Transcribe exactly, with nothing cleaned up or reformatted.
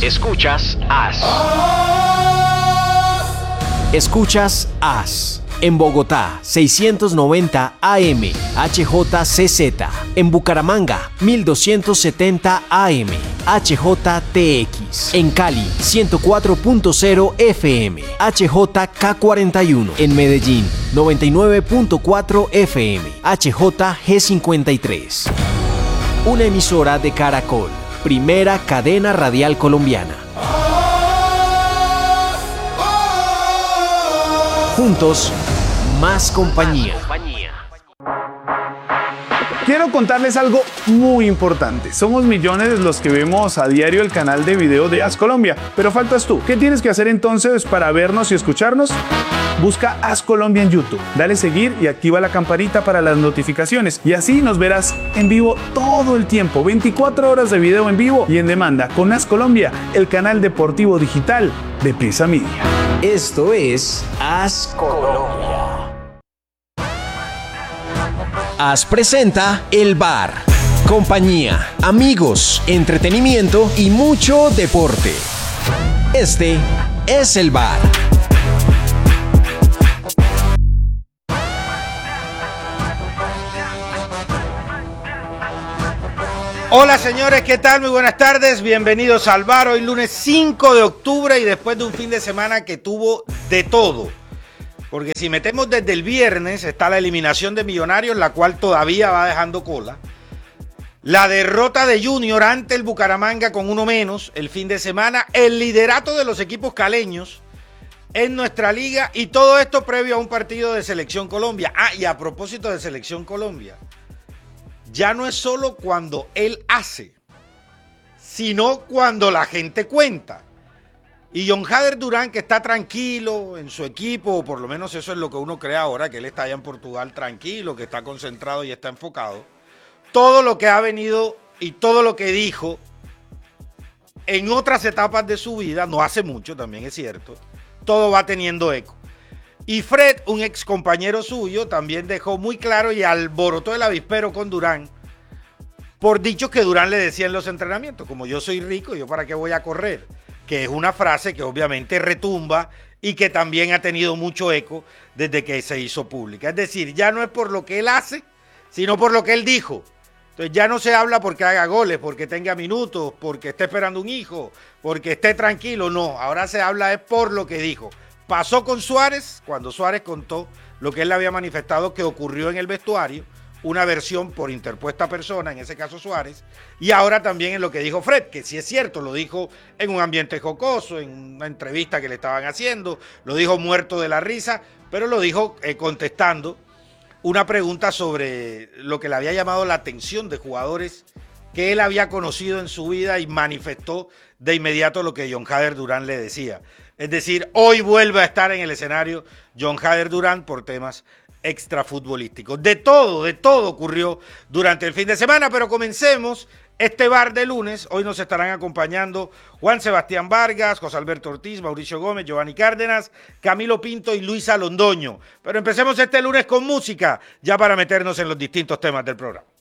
Escuchas As. Escuchas As. En Bogotá, seiscientos noventa A M, H J C Z. En Bucaramanga, mil doscientos setenta A M, H J T X. En Cali, ciento cuatro punto cero F M, H J K cuarenta y uno. En Medellín, noventa y nueve punto cuatro F M, H J G cincuenta y tres. Una emisora de Caracol, primera cadena radial colombiana. Juntos, más compañía. Quiero contarles algo muy importante. Somos millones los que vemos a diario el canal de video de As Colombia, pero faltas tú. ¿Qué tienes que hacer entonces para vernos y escucharnos? Busca As Colombia en YouTube, dale seguir y activa la campanita para las notificaciones y así nos verás en vivo todo el tiempo, veinticuatro horas de video en vivo y en demanda con As Colombia, el canal deportivo digital de Prisa Media. Esto es As Colombia. As presenta El Bar. Compañía, amigos, entretenimiento y mucho deporte. Este es El Bar. Hola señores, ¿qué tal? Muy buenas tardes, bienvenidos al Bar. Hoy lunes cinco de octubre y después de un fin de semana que tuvo de todo. Porque si metemos desde el viernes está la eliminación de Millonarios, la cual todavía va dejando cola. La derrota de Junior ante el Bucaramanga con uno menos el fin de semana. El liderato de los equipos caleños en nuestra liga y todo esto previo a un partido de Selección Colombia. Ah, y a propósito de Selección Colombia. Ya no es solo cuando él hace, sino cuando la gente cuenta. Y John Hader Durán, que está tranquilo en su equipo, o por lo menos eso es lo que uno cree ahora, que él está allá en Portugal tranquilo, que está concentrado y está enfocado. Todo lo que ha venido y todo lo que dijo en otras etapas de su vida, no hace mucho, también es cierto, todo va teniendo eco. Y Fred, un ex compañero suyo, también dejó muy claro y alborotó el avispero con Durán por dichos que Durán le decía en los entrenamientos, como yo soy rico, ¿yo para qué voy a correr? Que es una frase que obviamente retumba y que también ha tenido mucho eco desde que se hizo pública. Es decir, ya no es por lo que él hace, sino por lo que él dijo. Entonces ya no se habla porque haga goles, porque tenga minutos, porque esté esperando un hijo, porque esté tranquilo, no. Ahora se habla es por lo que dijo. Pasó con Suárez, cuando Suárez contó lo que él le había manifestado que ocurrió en el vestuario, una versión por interpuesta persona, en ese caso Suárez, y ahora también en lo que dijo Fred, que sí es cierto, lo dijo en un ambiente jocoso, en una entrevista que le estaban haciendo, lo dijo muerto de la risa, pero lo dijo eh, contestando una pregunta sobre lo que le había llamado la atención de jugadores que él había conocido en su vida y manifestó de inmediato lo que John Hader Durán le decía. Es decir, hoy vuelve a estar en el escenario John Hader Durán por temas extrafutbolísticos. De todo, de todo ocurrió durante el fin de semana, pero comencemos este bar de lunes. Hoy nos estarán acompañando Juan Sebastián Vargas, José Alberto Ortiz, Mauricio Gómez, Giovanni Cárdenas, Camilo Pinto y Luisa Londoño. Pero empecemos este lunes con música, ya para meternos en los distintos temas del programa.